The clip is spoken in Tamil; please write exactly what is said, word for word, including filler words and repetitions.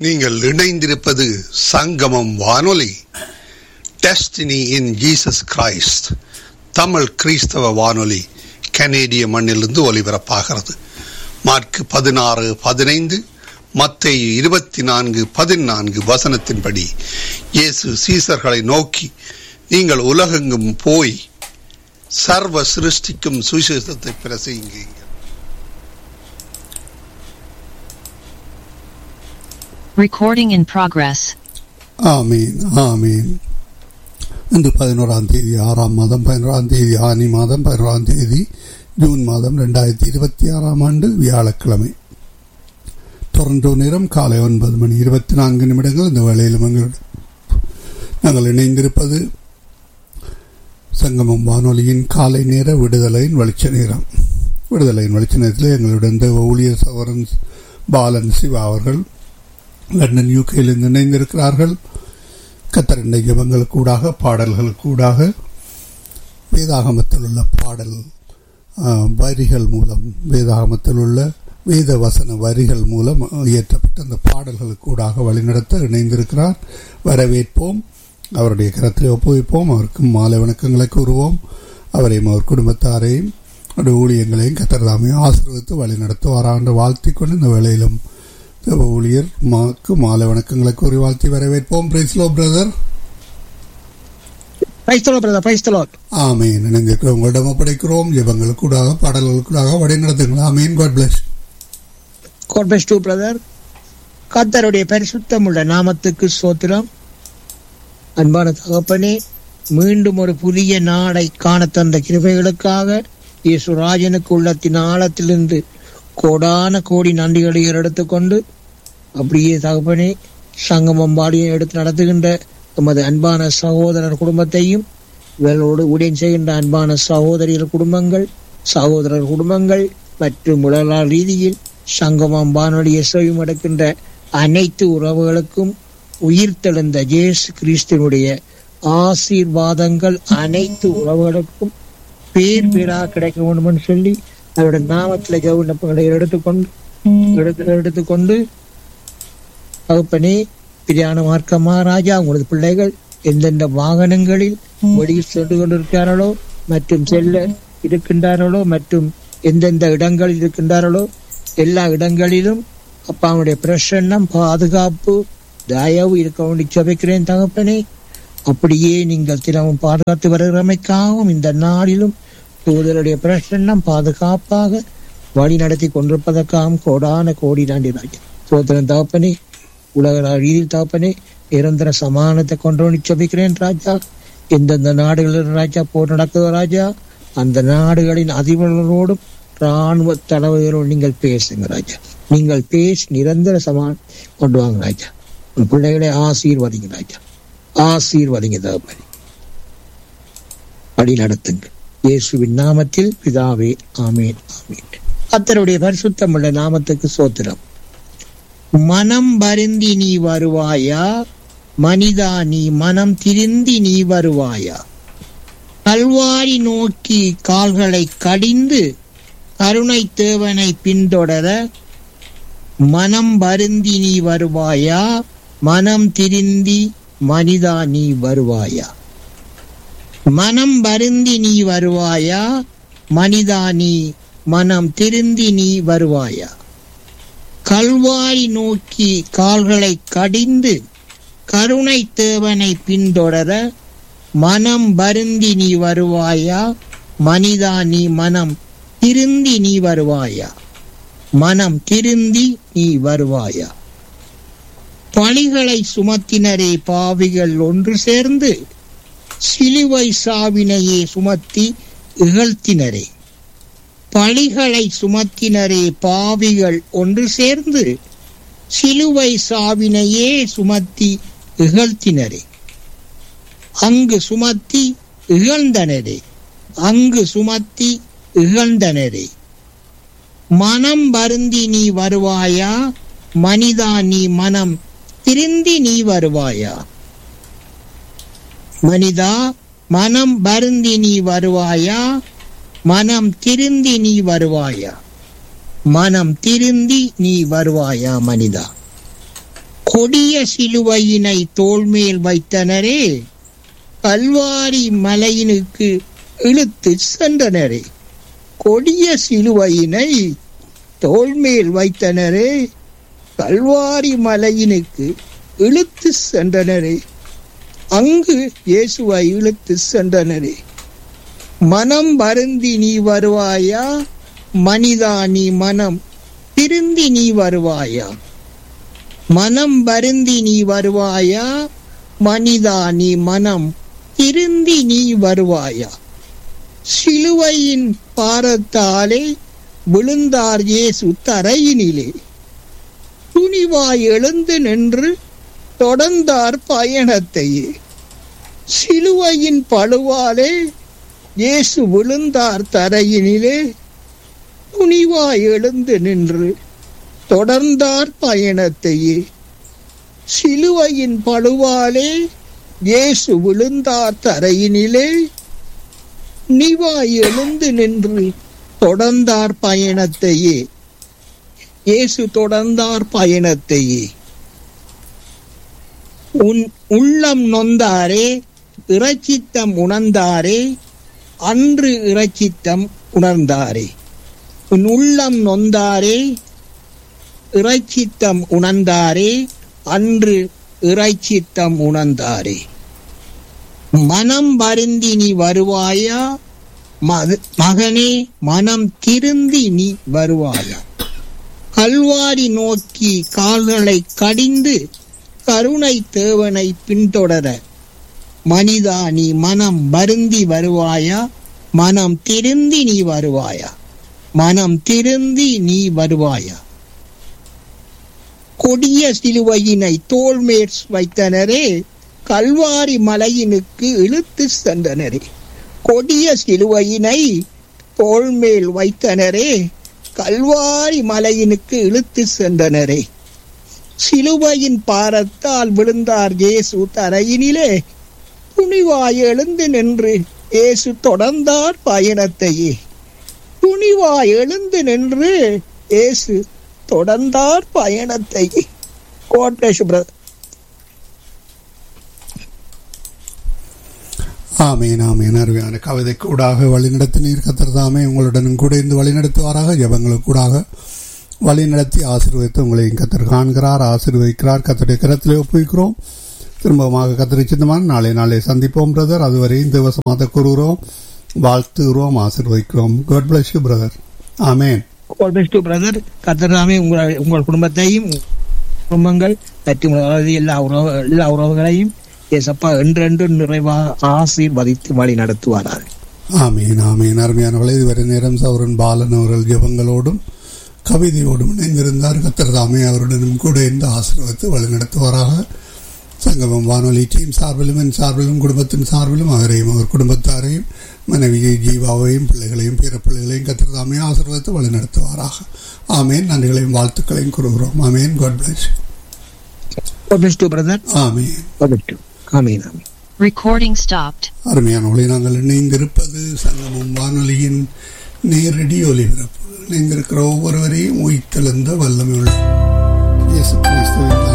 நீங்கள் இணைந்திருப்பது சங்கமம் வானொலி, destiny in Jesus Christ, Tamil கிறிஸ்தவ வானொலி, கனேடிய மண்ணிலிருந்து ஒலிபரப்பாகிறது. மார்க் பதினாறு பதினைந்து, மத்தேயு இருபத்தி நான்கு பதினான்கு வசனத்தின்படி இயேசு சீசர்களை நோக்கி, நீங்கள் உலகெங்கும் போய் சர்வ சிருஷ்டிக்கும் சுவிசேஷத்தை பிரசங்கியுங்கள். Recording in progress. ஆமீன் ஆமீன். இன்று பதினோராம் தேதி ஆறாம் மாதம் பதினோராம் தேதி ஆனி மாதம் பதினோராம் தேதி ஜூன் மாதம் ரெண்டாயிரத்தி இருபத்தி ஆறாம் ஆண்டு வியாழக்கிழமை. டொரண்டோ நேரம் காலை ஒன்பது மணி இருபத்தி நான்கு நிமிடங்கள். இந்த வேளையிலும் எங்களுடன் நாங்கள் இணைந்திருப்பது சங்கமம் வானொலியின் காலை நேர விடுதலையின் வெளிச்ச நேரம். விடுதலையின் வெளிச்ச நேரத்தில் எங்களுடன் தேவ ஊழியர் சகோதரன் பாலன் சிவா அவர்கள் லண்டன் யூகேயிலிருந்து இணைந்திருக்கிறார்கள். கத்தரின் ஜெபங்களுக்கு கூடாக பாடல்களுக்கு கூடாக வேதாகமத்தில் உள்ள பாடல் வரிகள் மூலம், வேதாகமத்தில் உள்ள வேத வசன வரிகள் மூலம் இயற்றப்பட்ட அந்த பாடல்களுக்கு கூடாக வழிநடத்த இணைந்திருக்கிறார். வரவேற்போம், அவருடைய கரத்தில் ஒப்புவிப்போம், அவருக்கு மாலை வணக்கங்களை கூறுவோம். அவரையும் அவர் குடும்பத்தாரையும் அவருடைய ஊழியங்களையும் கத்தர்தாமே ஆசீர்வதித்து வழிநடத்துவாராண்டு வாழ்த்திக் கொண்டு இந்த வேளையிலும் தேவ ஊழியர் மாக்கு மாலை வணக்கங்களை கூறி வாழ்த்தி வரவேற்போம். Price low brother. ஆமீன். இணைந்திருக்கிறோம், உங்களிடம் ஒப்படைக்கிறோம். ஜெபங்களுக்கூடாக பாடல்களுக்கூடாக வழி நடத்துங்கள். ஆமீன். God plus. God plus to brother. கர்த்தருடைய பரிசுத்தமுள்ள நாமத்துக்கு ஸ்தோத்திரம். அன்பான தகப்பனே, மீண்டும் ஒரு புதிய நாளை காண தந்த கிருபைகளுக்காக இயேசுராஜனுக்கு உள்ளத்தின் ஆழத்திலிருந்து கோடான கோடி நன்றிகளை எடுத்துக்கொண்டு, அப்படியே தகப்பனே சங்கமம் பாடியை எடுத்து நடத்துகின்ற எமது அன்பான சகோதரர் குடும்பத்தையும், இவர்களோடு ஊழியம் செய்கின்ற அன்பான சகோதரியர் குடும்பங்கள், சகோதரர் குடும்பங்கள் மற்றும் உலக ரீதியில் சங்கமம் வானொலியை செவிமடுக்கின்ற அனைத்து உறவுகளுக்கும் உயிர்த்தெழுந்த இயேசு கிறிஸ்துவினுடைய ஆசீர்வாதங்கள் அனைத்து உறவுகளுக்கும் பேர் பேராக கிடைக்க வேண்டும் என்று சொல்லி அவருடைய நாமத்தில் விண்ணப்பங்களை எடுத்துக்கொண்டு எடுத்து எடுத்துக்கொண்டு தகப்பனே, பிரியாண மார்க்கமா ராஜா, உங்களது பிள்ளைகள் எந்தெந்த வாகனங்களில் வெளியில் சென்று கொண்டிருக்கிறார்களோ மற்றும் செல்ல இருக்கின்றார்களோ மற்றும் எந்தெந்த இடங்களில் இருக்கின்றார்களோ எல்லா இடங்களிலும் அப்பாவுடைய பிரசன்னம், பாதுகாப்பு, தயவு இருக்க வேண்டி ஜெபிக்கிறேன் தகப்பனே. அப்படியே நீங்கள் தினமும் பாதுகாத்து வருகிறமைக்காகவும் இந்த நாளிலும் தூதருடைய பிரசன்னம் பாதுகாப்பாக வழி நடத்தி கொண்டிருப்பதற்காகவும் கோடான கோடி நன்றி ராஜா. சோதரன் தகப்பனே, உலக ரீதியில் தகப்பனே நிரந்தர சமானத்தை கொண்டு ஜெபிக்கிறேன் ராஜா. எந்தெந்த நாடுகளில் ராஜா போர் நடக்குதோ ராஜா, அந்த நாடுகளின் அதிபர்களோடும் இராணுவ தலைவர்களோடு நீங்கள் பேசுங்க ராஜா. நீங்கள் பேசி நிரந்தர சமானம் கொண்டு வாங்க ராஜா. உன் பிள்ளைகளை ஆசீர்வதிங்க ராஜா, ஆசீர்வதிங்க தகப்பனே, வழி நடத்துங்க இயேசுவின் நாமத்தில் பிதாவே, ஆமீன் ஆமீன். கர்த்தருடைய பரிசுத்தமுள்ள நாமத்துக்கு ஸ்தோத்திரம். மனம் வருந்தி நீ வருவாயா, மனிதா நீ மனம் திருந்தி நீ வருவாயா, கல்வாரி நோக்கி கால்களை கடிந்து கருணை தேவனை பின்தொடர மனம் வருந்தி நீ வருவாயா, மனம் திருந்தி மனிதா நீ வருவாயா, மனம் வருந்தி நீ வருவாயா, மனிதா நீ மனம் திருந்தி நீ வருவாயா, கல்வாரி நோக்கி கால்களை கடிந்து கருணை தேவனை பின்தொடர மனம் வருந்தி நீ வருவாயா, மனிதா நீ மனம் திருந்தி நீ வருவாயா, மனம் திருந்தி நீ வருவாயா. பழிகளை சுமத்தினரே பாவிகள் ஒன்று சேர்ந்து சிலுவை சாவினையே சுமத்தி இகழ்த்தினரே, பழிகளை சுமத்தினரே பாவிகள் ஒன்று சேர்ந்து சிலுவை சாவினையே சுமத்தி இகழ்த்தினரே, அங்கு சுமத்தி இகழ்ந்தனரே, அங்கு சுமத்தி இகழ்ந்தனரே, மனம் வருந்தி நீ வருவாயா, மனிதா நீ மனம் திருந்தி நீ வருவாயா, மனிதா மனம் வருந்தி நீ வருவாயா, மனம் திருந்தி நீ வருவாயா, மனம் திருந்தி நீ வருவாயா மனிதா. கொடிய சிலுவையினை தோள்மேல் வைத்தனரே, கல்வாரி மலையினுக்கு இழுத்து சென்றனரே. கொடிய சிலுவையினை தோள்மேல் வைத்தனரே, கல்வாரி மலையினுக்கு இழுத்து சென்றனரே. அங்கு இயேசுவை இழுத்து சென்றனரே. மனம் வருந்தி நீ வருவாயா, மனிதா நீ மனம் திருந்தி நீ வருவாயா. மனம் வருந்தி நீ வருவாயா, மனிதா நீ மனம் திருந்தி நீ வருவாயா. சிலுவையின் பாரத்தாலே விழுந்தார் இயேசு தரையினிலே. துணிவாய் எழுந்து நின்று தொடர்ந்தார் பயணத்தையே. சிலுவையின் பழுவாலே இயேசு விழுந்தார் தரையினிலே. துணிவாய் எழுந்து நின்று தொடர்ந்தார் பயணத்தையே. சிலுவையின் பழுவாலே இயேசு விழுந்தார் தரையினிலே. துணிவாய் எழுந்து நின்று தொடர்ந்தார் பயணத்தையே. இயேசு தொடர்ந்தார் பயணத்தையே. உன் உள்ளம் நொந்தாரே, இறைச்சித்தம் உணர்ந்தாரே, அன்று இறைச்சித்தம் உணர்ந்தாரே. உன் உள்ளம் நொந்தாரே, இறைச்சித்தம் உணர்ந்தாரே, அன்று இறைச்சித்தம் உணர்ந்தாரே. மனம் வருந்தி நீ வருவாயா, மகனே மனம் திருந்தி நீ வருவாயா. கல்வாரி நோக்கி கால்களை கடிந்து கருணை தேவனை பின்தொடர, மனிதா நீ மனம் வருந்தி வருவாயா, மனம் திருந்தி நீ வருவாயா, மனம் திருந்தி நீ வருவாயா. கொடிய சிலுவையினை தோள்மேல் வைத்தனரே, கல்வாரி மலையினுக்கு இழுத்து சென்றனரே. கொடிய சிலுவையினை தோள்மேல் வைத்தனரே, கல்வாரி மலையினுக்கு இழுத்து சென்றனரே. சிலுவையின் பாரத்தால் விழுந்தார் இயேசு தரையினிலே. துணிவாய் எழுந்து நின்று இயேசு தொடர்ந்தார் பயணத்தையே. துணிவாய் எழுந்து நின்று இயேசு தொடர்ந்தார் பயணத்தையே. God bless you, brother. ஆமீன் ஆமீன். அருமையான கவிதை கூடாக வழிநடத்தினீர். கர்த்தர் தாமே உங்களுடனும் கூட இருந்து வழிநடத்துவாராக. ஜெபங்களுக்கு கூடாக வழிநடத்தி ஆசீர்வதித்து உங்களையும் கர்த்தர் காண்கிறார், ஆசீர்வதிக்கிறார். கர்த்தருடைய கரத்திலே ஒப்புவிக்கிறோம். திரும்பமாக கர்த்தரை சித்தமான நாளை நாளை சந்திப்போம் பிரதர். அதுவரை இந்த வசமாக கூறுகிறோம், வாழ்த்துகிறோம், ஆசீர்வதிக்கிறோம். God bless you, brother. Amen. God bless you, brother. கர்த்தர் தாமே உங்கள் உங்கள் குடும்பத்தையும் குடும்பங்கள் பற்றி எல்லா உறவு எல்லா உறவுகளையும் ஏசப்பா என்றென்று நிறைவாக ஆசீர்வதித்து வழி நடத்துவார்கள். ஆமீன் ஆமீன். அருமையானவர்களே, இதுவரை நேரம் சௌரன் பாலன் அவர்கள் ஜெபங்களோடும் கவிதையோடும் இணைந்திருந்தார். கர்த்தர் தாமே அவருடனும் கூட இந்த ஆசீர்வாதத்தை வழிநடத்துவாராக. சங்கமம் வானொலி டீம் சார்பிலும் என் சார்பிலும் குடும்பத்தின் சார்பிலும் அவரையும் அவர் குடும்பத்தாரையும் மனைவியை ஜீவாவையும் பிள்ளைகளையும் பிற பிள்ளைகளையும் கர்த்தர் தாமே ஆசீர்வாதத்தை வழிநடத்துவாராக. ஆமேன். நன்றிகளையும் வாழ்த்துக்களையும் கூறுகிறோம். ஆமேன். God bless you. God bless you, brother. Amen. God bless you. ஆமீன் ஆமீன். Recording stopped. அருமையானவர்களே, நாங்கள் இணைந்திருப்பது சங்கமம் வானொலியின் நேரடி ஒலிபரப்பு. இணைந்திருக்கிற ஒவ்வொருவரையும் உயிர்த்தெழுந்த வல்லமையுள்ள இயேசு கிறிஸ்துவின்